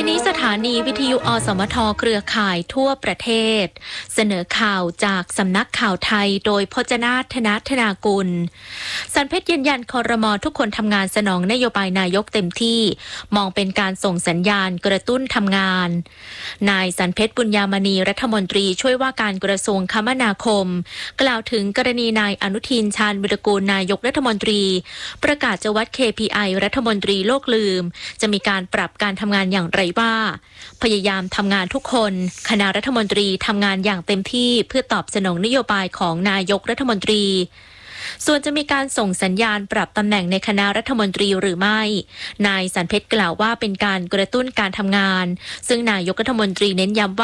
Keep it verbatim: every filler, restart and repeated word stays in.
นี้สถานีวิทยุอสมทเครือข่ายทั่วประเทศเสนอข่าวจากสำนักข่าวไทยโดยพจนาถ ธนธนากุลสันเพชรยืนยันครม.ทุกคนทำงานสนองนโยบายนายกเต็มที่มองเป็นการส่งสัญญาณกระตุ้นทำงานนายสันเพชรบุญญามณีรัฐมนตรีช่วยว่าการกระทรวงคมนาคมกล่าวถึงกรณีนายอนุทินชาญวิรากูลนายกรัฐมนตรีประกาศจะวัด เค พี ไอ รัฐมนตรีโลกลืมจะมีการปรับการทำงานอย่างไรว่าพยายามทำงานทุกคนคณะรัฐมนตรีทำงานอย่างเต็มที่เพื่อตอบสนองนโยบายของนายกรัฐมนตรีส่วนจะมีการส่งสัญญาณปรับตำแหน่งในคณะรัฐมนตรีหรือไม่นายสันเพชรกล่าวว่าเป็นการกระตุ้นการทำงานซึ่งนายกรัฐมนตรีเน้นย้ำว่า